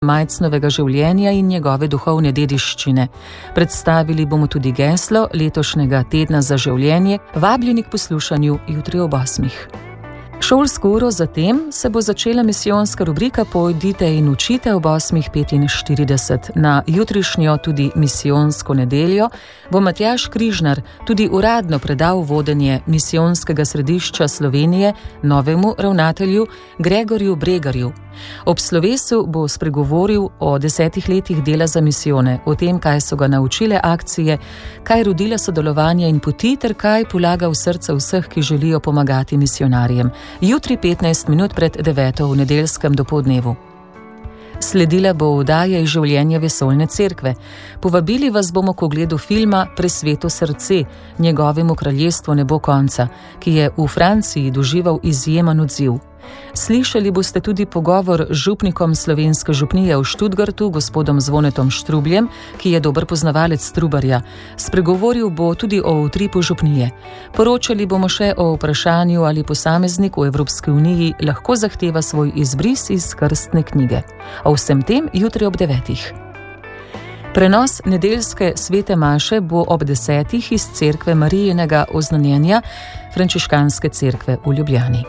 Majcnovega življenja in njegove duhovne dediščine. Predstavili bomo tudi geslo letošnjega tedna za življenje, vabljeni k poslušanju jutri ob 8. Šolsko uro zatem se bo začela misijonska rubrika Pojdite in učite ob 8:45. Na jutrišnjo tudi misijonsko nedeljo bo Matjaž Križnar tudi uradno predal vodenje misijonskega središča Slovenije novemu ravnatelju Gregorju Bregarju. Ob slovesu bo spregovoril o 10 letih dela za misijone, o tem, kaj so ga naučile akcije, kaj rodila sodelovanja in poti ter kaj polaga v srce vseh, ki želijo pomagati misijonarjem. Jutri 15 minut pred 9. v nedeljskem dopoldnevu. Sledila bo oddaja iz življenja Vesoljne cerkve. Povabili vas bomo k ogledu filma Presveto srce, njegovemu kraljestvu ne bo konca, ki je v Franciji doživel izjemen odziv. Slišali boste tudi pogovor z župnikom slovenske župnije v Študgartu, gospodom Zvonetom Štrubljem, ki je dober poznavalec Trubarja. Spregovoril bo tudi o utripu župnije. Poročali bomo še o vprašanju, ali posameznik v Evropski uniji lahko zahteva svoj izbris iz krstne knjige. O vsem tem jutri ob 9. Prenos nedeljske svete maše bo ob 10. iz cerkve Marijinega oznanjenja Frančiškanske cerkve v Ljubljani.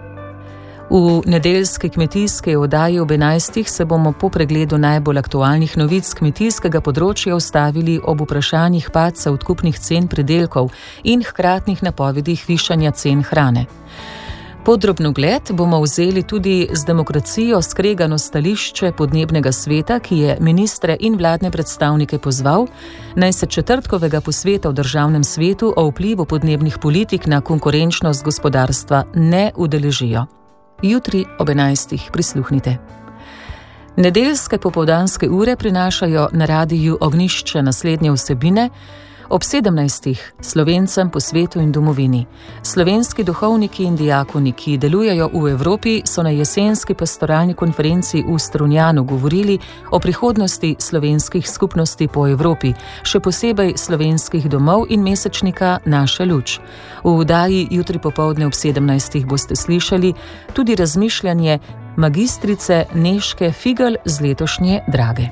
V nedeljski kmetijski oddaji ob 11. se bomo po pregledu najbolj aktualnih novic kmetijskega področja ustavili ob vprašanjih padca odkupnih cen pridelkov in hkratnih napovedih višanja cen hrane. Podrobno gled bomo vzeli tudi z demokracijo skregano stališče podnebnega sveta, ki je ministre in vladne predstavnike pozval, naj se četrtkovega posveta v državnem svetu o vplivu podnebnih politik na konkurenčnost gospodarstva ne udeležijo. Jutri ob 11. prisluhnite. Nedeljske popoldanske ure prinašajo na radiju Ognjišče naslednje vsebine. Ob 17. Slovencem po svetu in domovini. Slovenski duhovniki in diakoni, ki delujejo v Evropi, so na jesenski pastoralni konferenci v Strunjanu govorili o prihodnosti slovenskih skupnosti po Evropi, še posebej slovenskih domov in mesečnika Naša luč. V oddaji jutri popoldne ob 17. boste slišali tudi razmišljanje magistrice Nežke Figl z letošnje Drage.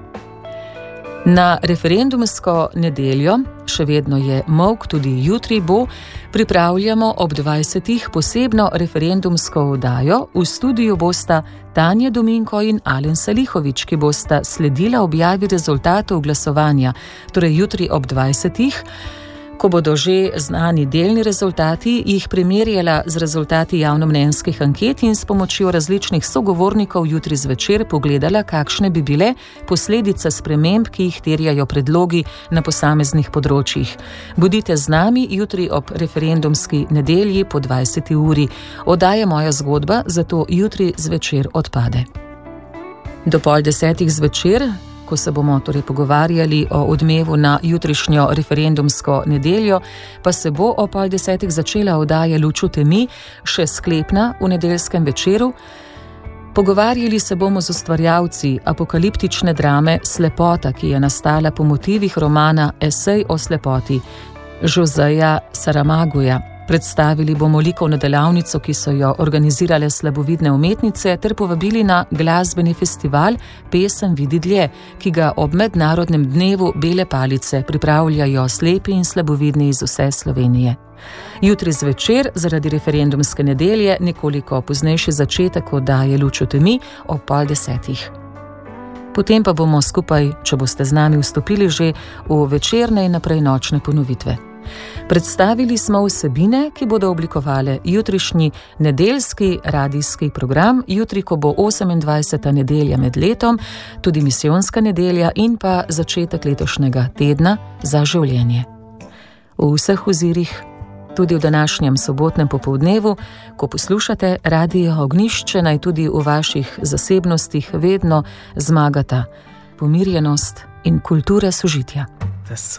Na referendumsko nedeljo, še vedno je molk, tudi jutri bo, pripravljamo ob 20. posebno referendumsko oddajo. V studiu bosta Tanja Dominko in Alen Salihovič, ki bosta sledila objavi rezultatov glasovanja, torej jutri ob 20. Ko bodo že znani delni rezultati, jih primerjala z rezultati javnomnenjskih anket in s pomočjo različnih sogovornikov jutri zvečer pogledala, kakšne bi bile posledice sprememb, ki jih terjajo predlogi na posameznih področjih. Bodite z nami jutri ob referendumski nedelji po 20. uri. Oddaja Moja zgodba zato jutri zvečer odpade. Do 9:30 zvečer, ko se bomo torej pogovarjali o odmevu na jutrišnjo referendumsko nedeljo, pa se bo o 9:30 začela oddaja Luč v temi, še sklepna v nedeljskem večeru. Pogovarjali se bomo z ustvarjalci apokaliptične drame Slepota, ki je nastala po motivih romana Esej o slepoti Joseja Saramagoja. Predstavili bomo likovno delavnico, ki so jo organizirale slabovidne umetnice, ter povabili na glasbeni festival Pesem vidi dlje, ki ga ob mednarodnem dnevu bele palice pripravljajo slepi in slabovidni iz vse Slovenije. Jutri zvečer, zaradi referendumske nedelje, nekoliko poznejši začetek oddaje Luč v temi ob 9:30. Potem pa bomo skupaj, če boste z nami, vstopili že v večerne in naprej nočne ponovitve. Predstavili smo vsebine, ki bodo oblikovale jutrišnji nedeljski radijski program, jutri, ko bo 28. nedelja med letom, tudi misijonska nedelja in pa začetek letošnjega tedna za življenje. V vseh ozirih, tudi v današnjem sobotnem popoldnevu, ko poslušate radio Ognjišče, naj tudi v vaših zasebnostih vedno zmagata pomirjenost in kultura sožitja.